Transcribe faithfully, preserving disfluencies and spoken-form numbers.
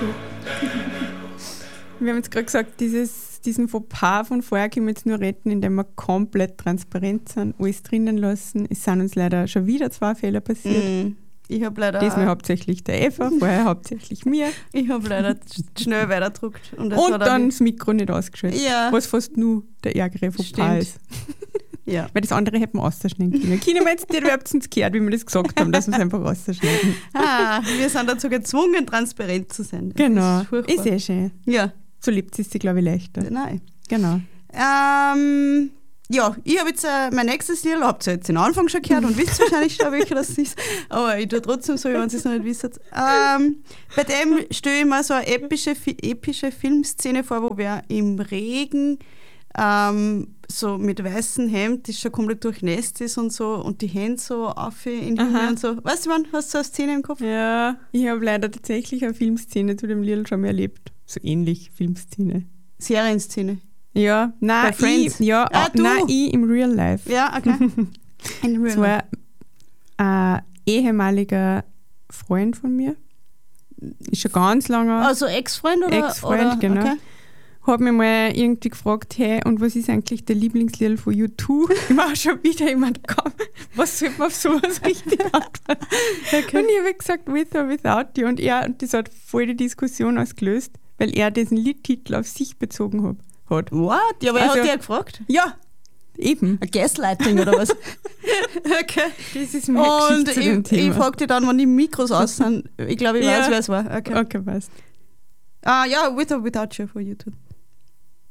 Wir haben jetzt gerade gesagt, dieses, diesen Fauxpas von vorher können wir jetzt nur retten, indem wir komplett transparent sind, alles drinnen lassen. Es sind uns leider schon wieder zwei Fehler passiert. Mm. Ich habe leider... Diesmal hauptsächlich der Eva, vorher hauptsächlich mir. Ich habe leider schnell weiterdruckt. Und, das und war dann, dann das Mikro nicht ausgeschaltet. Ja. Was fast nur der ärgere Fauxpas Stimmt. ist. Ja. Weil das andere hätten wir rausschneiden können. Können wir jetzt nicht überhaupt uns gehört, wie wir das gesagt haben, dass wir es einfach rausschneiden. Ah, wir sind dazu gezwungen, transparent zu sein. Das Genau. Ist, furchtbar. ist eh schön. Ja. So lebt es sich, glaube ich, leichter. Nein. Genau. Ähm, ja, ich habe jetzt äh, mein nächstes Lied, habt ihr jetzt den Anfang schon gehört und wisst wahrscheinlich schon, welcher das ist. Aber ich tue trotzdem so, wenn ihr es noch nicht wisst. Ähm, bei dem stelle ich mir so eine epische, epische Filmszene vor, wo wer im Regen ähm, so mit weißem Hemd, das schon komplett durchnässt ist und so und die Hände so auf in die Himmel und so. Weißt du, wann hast du so eine Szene im Kopf? Ja, ich habe leider tatsächlich eine Filmszene zu dem Lied schon mal erlebt. So ähnlich, Filmszene. Serienszene. Ja, nein, Bei Friends? ich, ja, Ah, du? nein, ich im Real Life. Ja, okay. In real Das war ein ehemaliger Freund von mir. Ist schon ganz lange. Also Ex-Freund oder? Ex-Freund, oder? genau. Okay. Hat mich mal irgendwie gefragt, hey, und was ist eigentlich der Lieblingslied von U zwei? Ich war auch schon wieder jemand, komm, was soll man auf sowas richtig antworten? Okay. Und ich habe gesagt, With or Without You. Und er, und das hat voll die Diskussion ausgelöst, weil er diesen Liedtitel auf sich bezogen hat. hat. What? Ja, aber er Also- hat dich ja gefragt. Ja, eben. Ein Gaslighting oder was? Okay. Das ist meine Und Geschichte zu dem ich, ich Thema. frage dich dann, wann die Mikros aus sind. Ich glaube, ich Ja. weiß, wer es war. Okay. Okay, passt. Ah, ja, With or Without You von YouTube.